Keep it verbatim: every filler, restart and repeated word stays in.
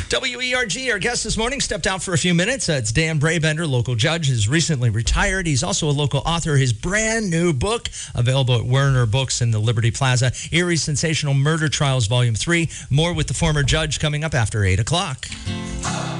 W E R G, our guest this morning, stepped out for a few minutes. Uh, it's Dan Brabender, local judge, is recently retired. He's also a local author. His brand new book, available at Werner Books in the Liberty Plaza, Erie Sensational Murder Trials, Volume three. More with the former judge coming up after eight o'clock.